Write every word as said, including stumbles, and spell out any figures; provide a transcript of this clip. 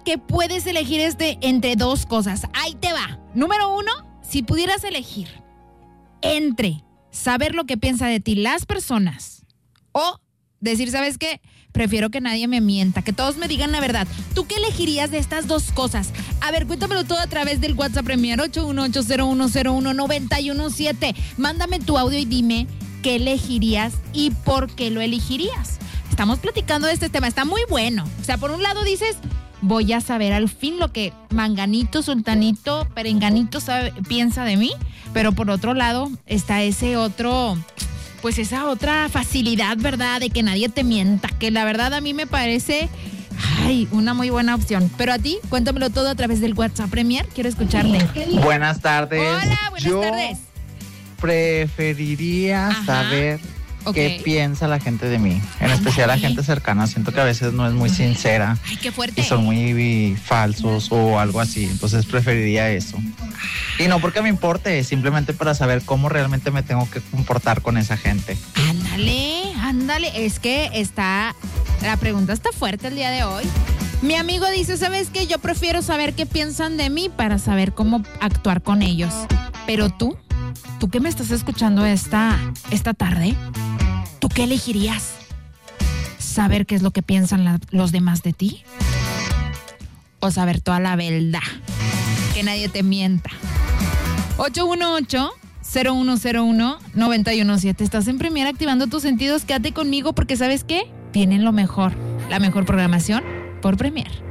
que puedes elegir este entre dos cosas. Ahí te va. Número uno, si pudieras elegir entre saber lo que piensa de ti las personas o decir, ¿sabes qué? Prefiero que nadie me mienta, que todos me digan la verdad. ¿Tú qué elegirías de estas dos cosas? A ver, cuéntamelo todo a través del WhatsApp Premier ocho uno ocho cero uno cero uno nueve uno siete. Mándame tu audio y dime qué elegirías y por qué lo elegirías. Estamos platicando de este tema, está muy bueno. O sea, por un lado dices, voy a saber al fin lo que Manganito, Sultanito, Perenganito sabe, piensa de mí, pero por otro lado está ese otro... pues esa otra facilidad, ¿verdad? De que nadie te mienta, que la verdad a mí me parece, ay, una muy buena opción. Pero a ti, cuéntamelo todo a través del WhatsApp Premier, quiero escucharte. Buenas tardes. Hola, buenas Yo tardes. preferiría Ajá. saber Okay. qué piensa la gente de mí, en especial la gente cercana. Siento que a veces no es muy sincera. Ay, qué fuerte. Y son muy falsos o algo así, entonces preferiría eso. Y no porque me importe, simplemente para saber cómo realmente me tengo que comportar con esa gente. Ándale, ándale, es que está, la pregunta está fuerte el día de hoy. Mi amigo dice, ¿sabes qué? Yo prefiero saber qué piensan de mí para saber cómo actuar con ellos. Pero tú, tú que me estás escuchando esta, esta tarde, ¿tú qué elegirías? ¿Saber qué es lo que piensan la, los demás de ti? ¿O saber toda la verdad? Que nadie te mienta. ocho uno ocho cero uno cero uno nueve uno siete. Estás en Premier activando tus sentidos. Quédate conmigo porque ¿sabes qué? Tienen lo mejor. La mejor programación por Premier.